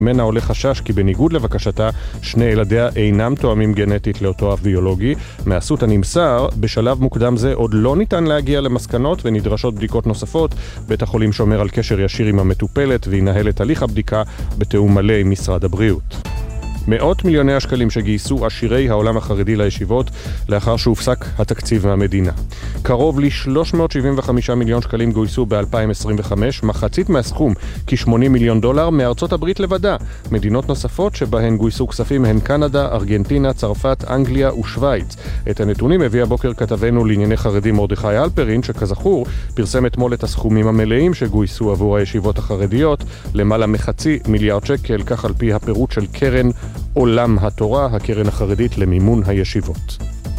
ממנה עולה חשש כי בניגוד לבקשתה, שני ילדיה אינם תואמים גנטית לאותו אב ביולוגי. מאסותא נמסר, בשלב מוקדם זה עוד לא ניתן להגיע למסקנות ונדרשות בדיקות נוספות. בית החולים שומר על קשר ישיר עם המטופלת וינהל את הליך הבדיקה בתיאום מלא עם משרד הבריאות. מאות מיליוני השקלים שגייסו עשירי העולם החרדי לישיבות לאחר שהופסק התקציב מהמדינה. קרוב ל-375 מיליון שקלים גויסו ב-2025, מחצית מהסכום, כ-$80 מיליון, מארצות הברית לבדה. מדינות נוספות שבהן גויסו כספים הן קנדה, ארגנטינה, צרפת, אנגליה ושוויץ. את הנתונים הביא הבוקר כתבנו לענייני חרדים מרדכי אלפרין, שכזכור פרסם אתמול את הסכומים המלאים שגויסו עבור הישיבות החרדיות, למעלה מ500 מיליארד שקל, כך על פי הפירוט של קרן עולם התורה, הקרן החרדית למימון הישיבות.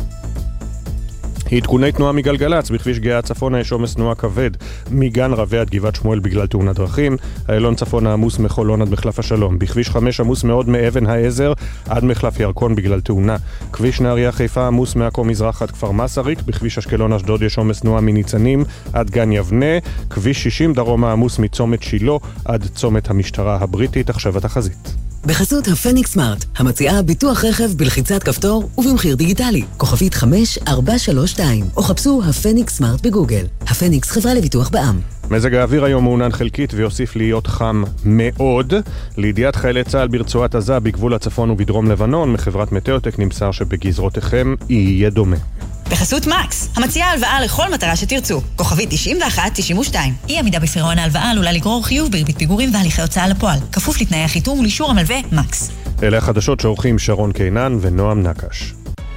עדכוני תנועה מגלגלץ, בכביש גאה צפונה יש עומס תנועה כבד מגן רבי עד גבעת שמואל בגלל תאונת דרכים. איילון צפונה עמוס מחולון עד מחלף השלום. בכביש 5 עמוס מאוד מאבן העזר עד מחלף ירקון בגלל תאונה. כביש נהריה חיפה עמוס מעכו מזרח עד כפר מסריק. בכביש אשקלון אשדוד יש עומס תנועה מניצנים עד גן יבנה. כביש 60 דרומה עמוס מצומת שילה עד צומת המשטרה הבריטית. עכשיו התחזית. בחסות הפניקס סמארט, המציעה ביטוח רכב בלחיצת כפתור ובמחיר דיגיטלי. כוכבית 5432, או חפשו הפניקס סמארט בגוגל. הפניקס חברה לביטוח בע"מ. מזג האוויר היום מעונן חלקית ויוסיף להיות חם מאוד. לידיעת חיילי צה"ל ברצועת עזה בגבול הצפון ובדרום לבנון, מחברת מטאוטק נמסר שבגזרותיכם יהיה דומה. בחסות מקס, המציעה הלוואה לכל מטרה שתרצו. כוכבית 9192. אי עמידה בפירעון ההלוואה עלולה לגרור חיוב בריבית פיגורים והליכי הוצאה לפועל. כפוף לתנאי החיתום ולאישור המלווה מקס. אלה החדשות שעורכים שרון קינן ונועם נקש.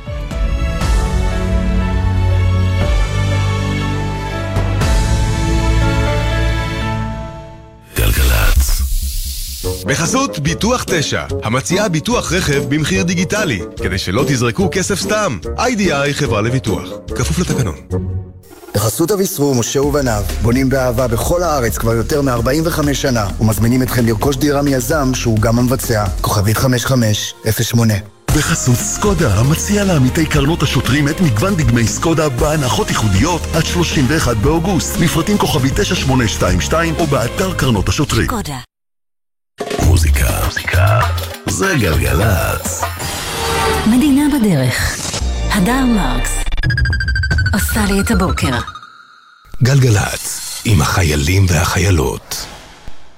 בחסות ביטוח 9, המציעה ביטוח רכב במחיר דיגיטלי, כדי שלא תזרקו כסף סתם. IDI חברה לביטוח, כפוף לתקנון. בחסות אביסרור, משה ובניו, בונים באהבה בכל הארץ כבר יותר מ-45 שנה, ומזמינים אתכם לרכוש דירה מיזם שהוא גם המבצע. כוכבית 5508. בחסות סקודה, המציע לעמיתי קרנות השוטרים את מגוון דגמי סקודה בהנחות ייחודיות עד 31 באוגוסט. לפרטים כוכבית 9822 או באתר קרנות השוטרים. סקודה. מוזיקה זה גלגלץ. מדינה בדרך. הדר מרקס עושה לי את הבוקר. גלגלץ עם החיילים והחיילות.